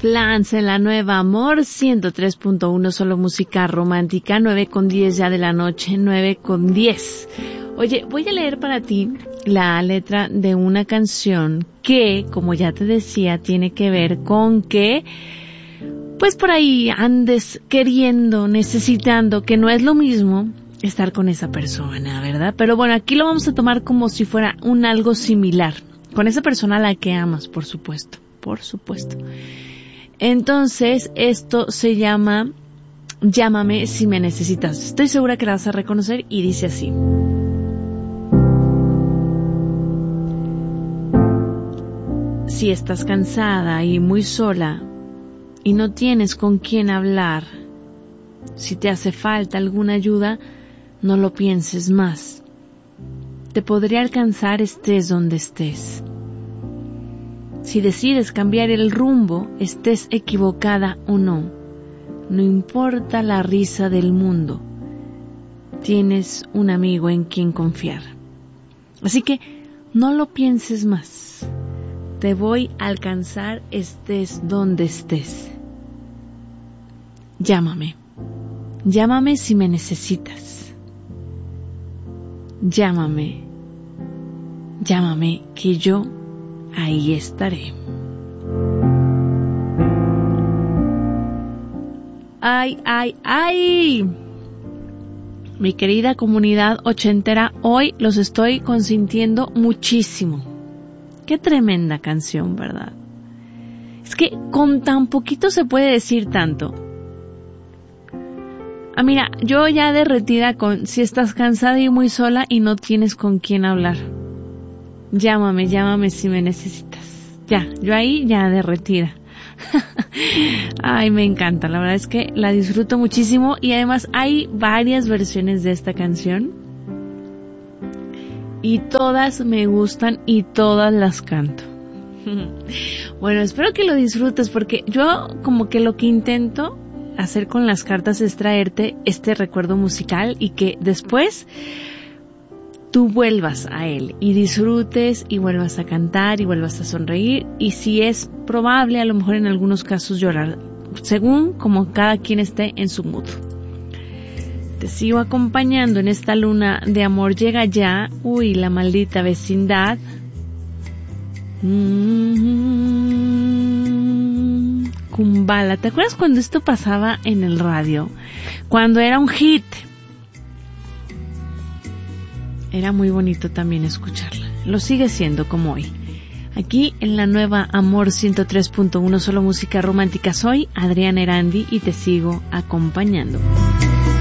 Flans en la nueva Amor 103.1, solo música romántica, 9:10 ya de la noche, 9:10. Oye, voy a leer para ti la letra de una canción que, como ya te decía, tiene que ver con que, pues por ahí andes queriendo, necesitando, que no es lo mismo estar con esa persona, ¿verdad? Pero bueno, aquí lo vamos a tomar como si fuera un algo similar, con esa persona a la que amas, por supuesto, por supuesto. Entonces, esto se llama Llámame si me necesitas. Estoy segura que la vas a reconocer y dice así. Si estás cansada y muy sola y no tienes con quién hablar, si te hace falta alguna ayuda, no lo pienses más. Te podría alcanzar estés donde estés. Si decides cambiar el rumbo, estés equivocada o no, no importa la risa del mundo, tienes un amigo en quien confiar. Así que no lo pienses más. Te voy a alcanzar estés donde estés. Llámame. Llámame si me necesitas. Llámame. Llámame que yo ahí estaré. ¡Ay, ay, ay! Mi querida comunidad ochentera, hoy los estoy consintiendo muchísimo. Qué tremenda canción, ¿verdad? Es que con tan poquito se puede decir tanto. Ah, mira, yo ya derretida con si estás cansada y muy sola y no tienes con quién hablar. Llámame, llámame si me necesitas. Ya, yo ahí ya derretida. Ay, me encanta, la verdad es que la disfruto muchísimo y además hay varias versiones de esta canción y todas me gustan y todas las canto. Bueno, espero que lo disfrutes porque yo como que lo que intento hacer con las cartas es traerte este recuerdo musical y que después tú vuelvas a él y disfrutes y vuelvas a cantar y vuelvas a sonreír y si es probable a lo mejor en algunos casos llorar, según como cada quien esté en su mood. Te sigo acompañando en esta luna de amor, llega ya, uy, la maldita vecindad. Kumbala, ¿te acuerdas cuando esto pasaba en el radio? Cuando era un hit. Era muy bonito también escucharla. Lo sigue siendo como hoy. Aquí en la nueva Amor 103.1, solo música romántica. Soy Adriana Erandi y te sigo acompañando.